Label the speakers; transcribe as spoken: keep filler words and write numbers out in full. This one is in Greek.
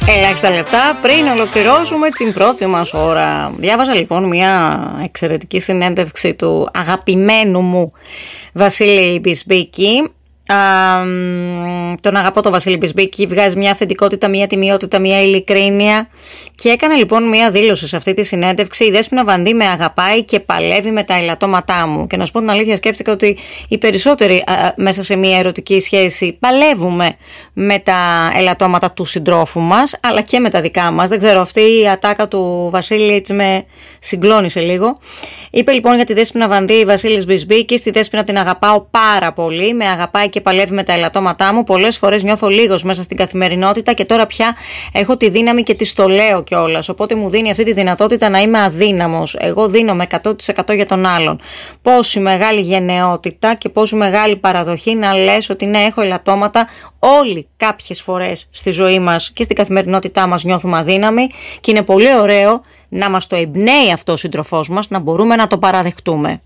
Speaker 1: Ελάχιστα λεπτά πριν ολοκληρώσουμε την πρώτη μας ώρα. Διάβαζα λοιπόν μια εξαιρετική συνέντευξη του αγαπημένου μου Βασίλη Μπισμπίκη. Α, τον αγαπώ τον Βασίλη Μπισμπίκη, βγάζει μια αυθεντικότητα, μια τιμιότητα, μια ειλικρίνεια και έκανε λοιπόν μια δήλωση σε αυτή τη συνέντευξη: η Δέσποινα Βανδύ με αγαπάει και παλεύει με τα ελαττώματά μου. Και να σου πω την αλήθεια, σκέφτηκα ότι οι περισσότεροι α, μέσα σε μια ερωτική σχέση παλεύουμε με τα ελαττώματα του συντρόφου μας, αλλά και με τα δικά μας. Δεν ξέρω, αυτή η ατάκα του Βασίλη έτσι με συγκλώνησε λίγο. Είπε λοιπόν για τη Δέσποινα Βανδύ Βασίλης Μπισμπίκης: τη Δέσποινα την αγαπάω πάρα πολύ, με αγαπάει και παλεύει με τα ελαττώματά μου. Πολλές φορές νιώθω λίγος μέσα στην καθημερινότητα και τώρα πια έχω τη δύναμη και τη το λέω κιόλας. Οπότε μου δίνει αυτή τη δυνατότητα να είμαι αδύναμος. Εγώ δίνομαι εκατό τοις εκατό για τον άλλον. Πόση μεγάλη γενναιότητα και πόση μεγάλη παραδοχή να λες ότι ναι, έχω ελαττώματα. Όλοι κάποιες φορές στη ζωή μας και στην καθημερινότητά μας νιώθουμε αδύναμοι και είναι πολύ ωραίο να μας το εμπνέει αυτό ο σύντροφός μας, να μπορούμε να το παραδεχτούμε.